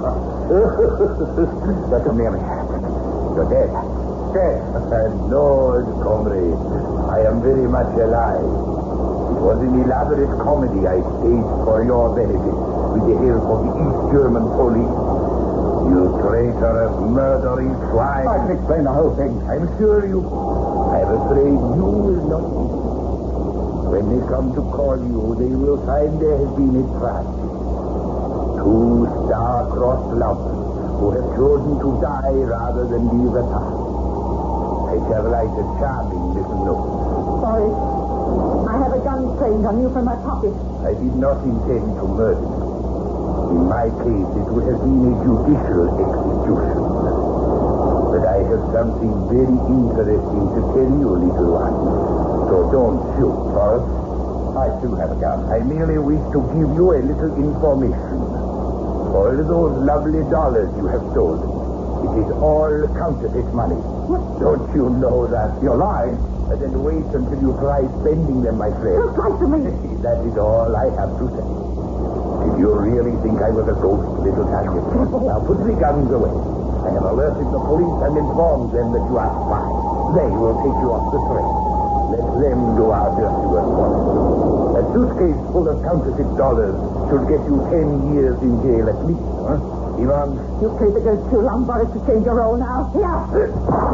Come near me. You're dead. Dead. No, comrade. I am very much alive. It was an elaborate comedy I staged for your benefit with the help of the East German police. You traitorous, murdering swine. I can explain the whole thing. I'm sure you... I'm afraid you will not be. When they come to call you, they will find there has been a tragedy. Two star-crossed lovers who have chosen to die rather than leave a task. I shall write a charming little note. Sorry. I have a gun trained on you from my pocket. I did not intend to murder you. In my case, it would have been a judicial execution. But I have something very interesting to tell you, little one. So don't shoot, Forrest. I too have a gun. I merely wish to give you a little information. All those lovely dollars you have stolen, it is all counterfeit money. What? Don't you know that? You're lying. Then wait until you try spending them, my friend. Don't lie to me. That is all I have to say. Did you really think I was a ghost, little Tanya? Now put the guns away. I have alerted the police and informed them that you are spies. They will take you off the train. Let them do our dirty work for us. A suitcase full of counterfeit dollars should get you 10 years in jail at least, huh? Ivan? You played the girl too long, Boris, to change your role now. Here.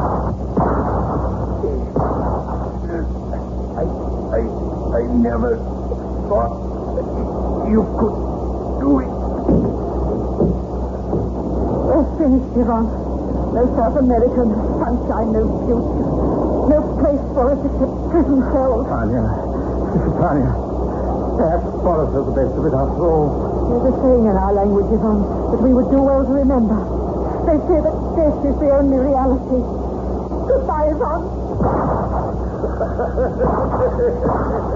I never thought that you could do it. We're finished, Yvonne. No South America, no sunshine, no future. No place for us except prison cells. Tanya. Perhaps Boris has the best of it after all. There's a saying in our language, Yvonne, that we would do well to remember. They say that death is the only reality. Goodbye, Yvonne.